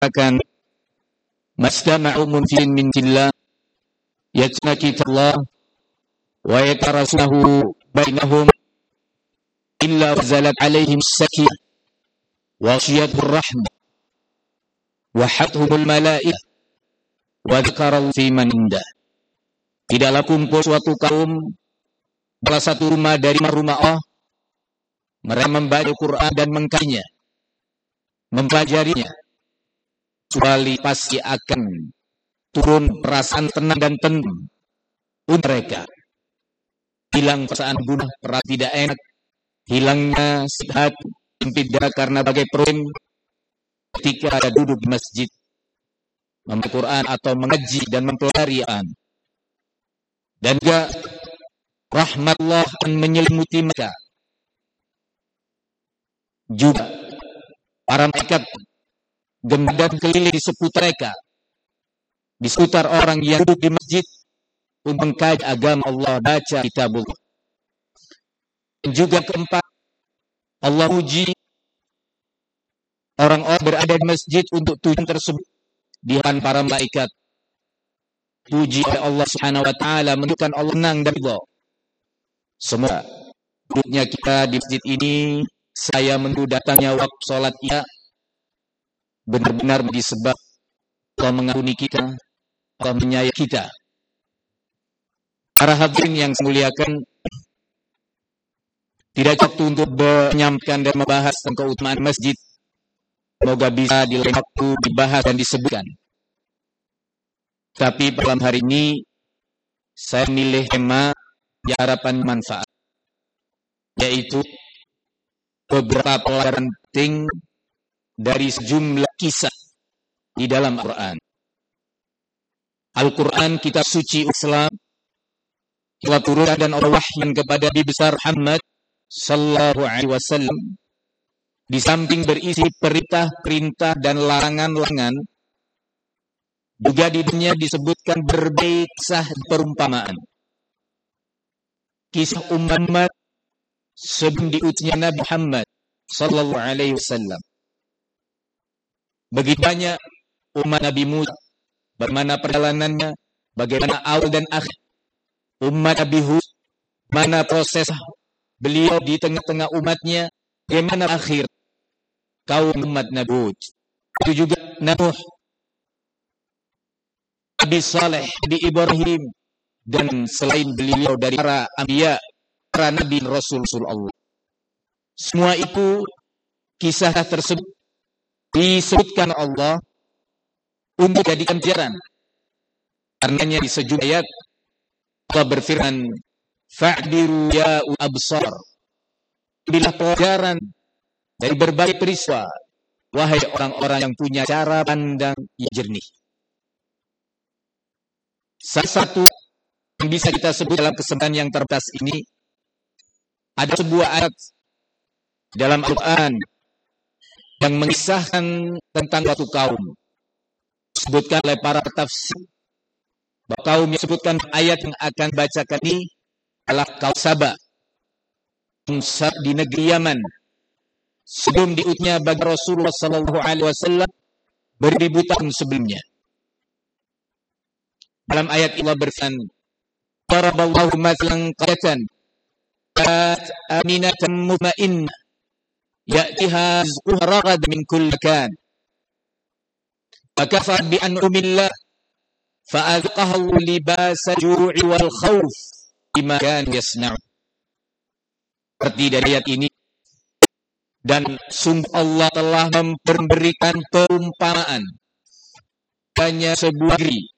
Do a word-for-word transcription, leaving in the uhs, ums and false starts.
akan mastama'u munfilin min tillah yatna kitabullah wa yatarasuhu bainahum illa wazalat alaihim sakinah wa ghashiyatuhur rahmah wa hathumul malaikah wa dzakarahu fi man indah. Tidaklah kumpul suatu kaum salah satu rumah dari rumah Allah, mereka membaca Al-Quran dan mengkajinya, mempelajarinya, kecuali pasti akan turun perasaan tenang dan tenang untuk mereka. Hilang perasaan gunah, perasaan tidak enak, hilangnya sehat, tidak karena bagai problem ketika ada duduk di masjid, membaca Quran atau mengaji dan mempelajari Quran. Dan juga rahmat Allah akan menyelimuti mereka. Juga para malaikat genggam keliling di seputar mereka, di seputar orang yang duduk di masjid untuk mengkaji agama Allah, baca kitabullah. Dan juga keempat, Allah uji orang-orang berada di masjid untuk tujuan tersebut di hadapan para malaikat. Puji oleh Allah Subhanahu wa taala, menunjukkan Allah senang dan ridha. Semoga duduknya kita di masjid ini, saya menunggu datangnya waktu salat Isya, benar-benar menjadi sebab Allah mengampuni kita, Allah menyayangi kita. Para hadirin yang saya muliakan, tidak waktu untuk menyampaikan dan membahas tentang keutamaan masjid. Semoga bisa di lain waktu dibahas dan disebutkan. Tapi malam hari ini saya milih tema yang harapan manfaat, yaitu beberapa pelajaran penting dari sejumlah kisah di dalam Al-Quran. Al-Quran, kitab suci Islam, telah turun dan Allah wahyu kepada Nabi besar Muhammad sallallahu alaihi wasallam. Di samping berisi perintah-perintah dan larangan-larangan, juga di dunia disebutkan berbagai kisah perumpamaan. Kisah umat sebelum diutusnya Nabi Muhammad sallallahu alaihi wasallam. Begitu banyak umat Nabi Musa, bagaimana perjalanannya, bagaimana awal dan akhir. Umat Nabi Hud, mana proses beliau di tengah-tengah umatnya, bagaimana akhir kaum umat Nabi Hud. Itu juga Nuh, Nabi Saleh, Nabi Ibrahim, dan selain beliau dari para anbiya, para nabi rasul Allah. Semua itu kisah tersebut disebutkan Allah untuk jadikan pelajaran. Karenanya di sejumlah ayat Allah berfirman, "Fa'diru ya absar." Bila pelajaran dari berbagai peristiwa, wahai orang-orang yang punya cara pandang yang jernih. Salah satu yang bisa kita sebut dalam kesempatan yang terbatas ini, ada sebuah ayat dalam Al-Quran yang mengisahkan tentang suatu kaum. Disebutkan oleh para tafsir bahwa kaum yang disebutkan ayat yang akan bacakan ini adalah kaum Saba, di negeri Yaman. Sebelum diutusnya bagi Rasulullah sallallahu alaihi wasallam beribu tahun sebelumnya. Dalam ayat Allah berfirman, "Daraballahu mathalan qaryatan aminatan mutma'innah ya'tiha rizquha ragadan min kulli makan fa kafarat bi an'amillah fa adqaha libasa ju'i wal khauf bima kanu yasna'un." Arti dari ayat ini, dan sungguh Allah telah memberikan perumpamaan hanya sebuah negeri